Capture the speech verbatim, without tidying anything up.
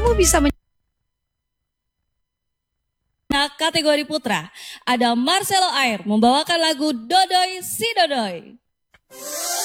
kamu bisa men- Nah, kategori putra ada Marcelo Air membawakan lagu Dodoi Si Dodoi.